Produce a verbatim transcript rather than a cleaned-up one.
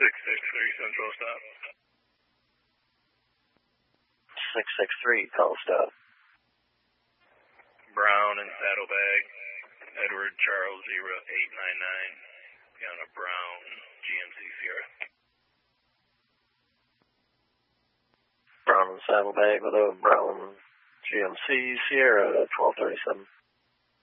six six three Central stop. six six three, call stop. Brown and Saddlebag, Edward Charles zero eight nine nine, Piano Brown, G M C Sierra. Brown and Saddlebag with a Brown G M C Sierra twelve thirty-seven.